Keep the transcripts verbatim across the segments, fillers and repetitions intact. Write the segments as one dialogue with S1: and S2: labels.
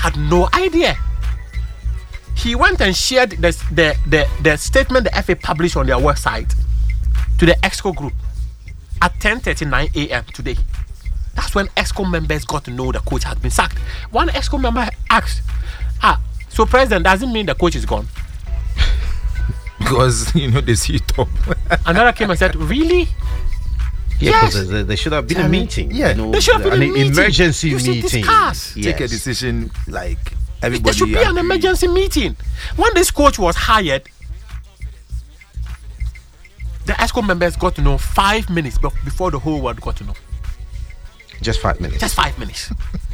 S1: had no idea. He went and shared the, the, the, the statement the F A published on their website to the EXCO group at ten thirty-nine a.m. today. That's when EXCO members got to know the coach has been sacked. One EXCO member asked, ah, so president, doesn't mean the coach is gone?
S2: Because, you know, they see top.
S1: Another came and said, really?
S3: Yeah,
S1: Yes.
S3: because there, there should have been a meeting.
S2: Yeah.
S3: you know,
S1: There should have been
S3: an
S1: a meeting.
S3: emergency
S1: You should
S3: meeting.
S1: discuss.
S3: Yes.
S2: Take a decision like
S1: There
S2: everybody.
S1: should be an
S2: agree.
S1: emergency meeting. When this coach was hired, the EXCO members got to know five minutes bef- before the whole world got to know.
S3: Just five minutes.
S1: Just five minutes.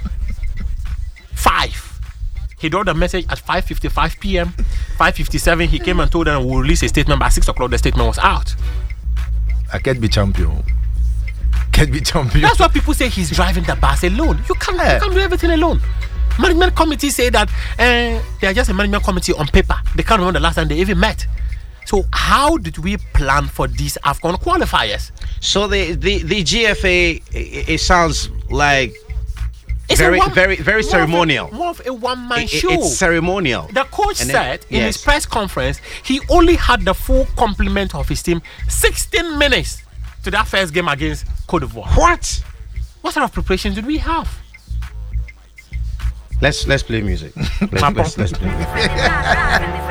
S1: Five. He wrote a message at five fifty-five p.m. five fifty-seven, he came and told them we'll release a statement. By six o'clock, the statement was out.
S2: I can't be champion. Can't be champion.
S1: That's why people say he's driving the bus alone. You can't,
S2: Yeah.
S1: you can't do everything alone. Management committee say that uh, they are just a management committee on paper. They can't remember the last time they even met. So how did we plan for these AFCON qualifiers?
S3: So the, the, the G F A, it, it sounds like
S1: It's a
S3: very,
S1: one-
S3: very, very
S1: more of a-
S3: ceremonial.
S1: More of a one-man
S3: It-
S1: show.
S3: it's ceremonial.
S1: The coach
S3: And
S1: said
S3: then-
S1: in
S3: yes.
S1: his press conference he only had the full complement of his team sixteen minutes to that first game against Cote d'Ivoire.
S3: What?
S1: What sort of preparations did we have?
S3: Let's let's play music. Let's, let's, let's play music.